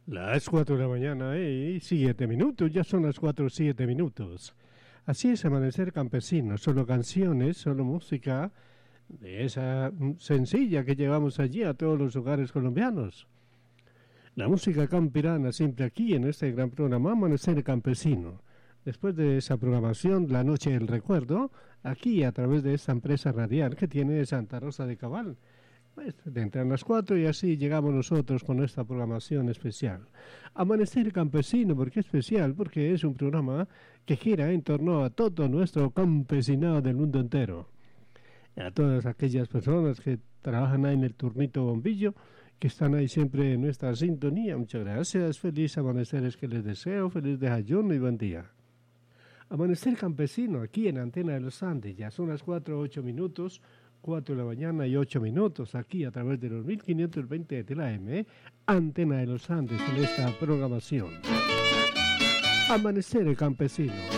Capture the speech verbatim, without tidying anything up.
Las cuatro de la mañana y siete minutos, ya son las cuatro siete minutos. Así es Amanecer Campesino, solo canciones, solo música de esa sencilla que llevamos allí a todos los hogares colombianos. La música campirana siempre aquí en este gran programa Amanecer Campesino. Después de esa programación, La Noche del Recuerdo, aquí a través de esta empresa radial que tiene Santa Rosa de Cabal. Pues, entran las cuatro y así llegamos nosotros con esta programación especial. Amanecer Campesino, ¿por qué especial? Porque es un programa que gira en torno a todo nuestro campesinado del mundo entero. A todas aquellas personas que trabajan ahí en el turnito bombillo, que están ahí siempre en nuestra sintonía. Muchas gracias, feliz amaneceres que les deseo, feliz desayuno y buen día. Amanecer Campesino, aquí en Antena de los Andes, ya son las cuatro ocho minutos, cuatro de la mañana y ocho minutos, aquí a través de los mil quinientos veinte de la M, Antena de los Andes, en esta programación. Amanecer Campesino.